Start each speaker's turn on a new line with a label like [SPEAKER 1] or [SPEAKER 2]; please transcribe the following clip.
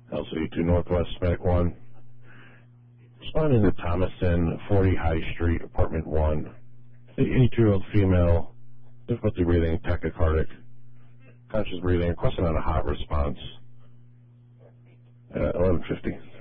[SPEAKER 1] LC2 Northwest Medic 1. Responding to Thomason, 40 High Street, Apartment 1. 82-year-old female, difficulty breathing, tachycardic, conscious breathing, requesting on a hot response. 11:50.